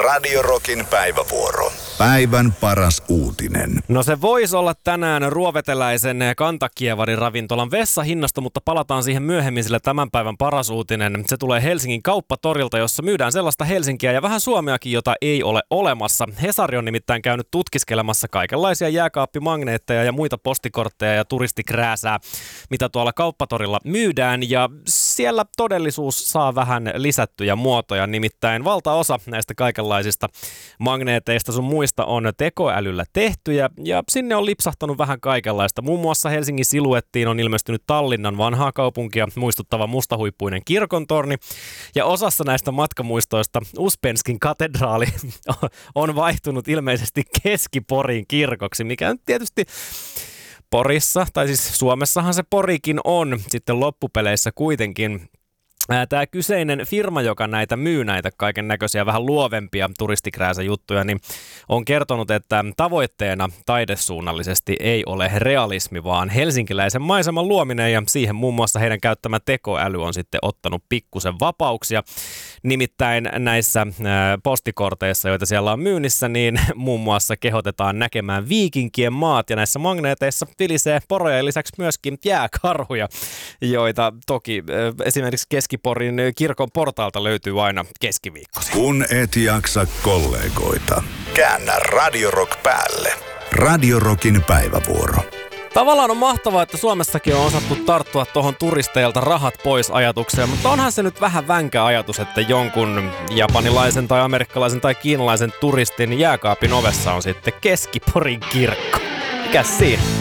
Radio Rockin päivävuoro. Päivän paras uutinen. No se voisi olla tänään ruoveteläisen Kantakievarin ravintolan vessahinnasto, mutta palataan siihen myöhemmin, sillä tämän päivän paras uutinen. Se tulee Helsingin kauppatorilta, jossa myydään sellaista Helsinkiä ja vähän Suomeakin, jota ei ole olemassa. Hesari on nimittäin käynyt tutkiskelemassa kaikenlaisia jääkaappimagneetteja ja muita postikortteja ja turistikrääsää, mitä tuolla kauppatorilla myydään. Ja siellä todellisuus saa vähän lisättyjä muotoja, nimittäin valtaosa näistä kaikenlaisista magneeteista sun muista on tekoälyllä tehtyjä ja sinne on lipsahtanut vähän kaikenlaista. Muun muassa Helsingin siluettiin on ilmestynyt Tallinnan vanhaa kaupunkia muistuttava mustahuippuinen kirkontorni ja osassa näistä matkamuistoista Uspenskin katedraali on vaihtunut ilmeisesti Keski-Porin kirkoksi, mikä tietysti Porissa, tai siis Suomessahan se Porikin on sitten loppupeleissä kuitenkin. Tämä kyseinen firma, joka näitä myy, näitä kaiken näköisiä vähän luovempia turistikrääsäjuttuja, niin on kertonut, että tavoitteena taidesuunnallisesti ei ole realismi, vaan helsinkiläisen maiseman luominen ja siihen muun muassa heidän käyttämä tekoäly on sitten ottanut pikkusen vapauksia. Nimittäin näissä postikorteissa, joita siellä on myynnissä, niin muun muassa kehotetaan näkemään viikinkien maat ja näissä magneeteissa vilisee poroja ja lisäksi myöskin jääkarhuja, joita toki esimerkiksi Keski-Porin kirkon portaalta löytyy aina keskiviikkoisin. Kun et jaksa kollegoita, käännä Radio Rock päälle. Radio Rockin päivävuoro. Tavallaan on mahtavaa, että Suomessakin on osattu tarttua tuohon turisteilta rahat pois ajatukseen, mutta onhan se nyt vähän vänkä ajatus, että jonkun japanilaisen tai amerikkalaisen tai kiinalaisen turistin jääkaapin ovessa on sitten Keski-Porin kirkko. Mikäs siinä?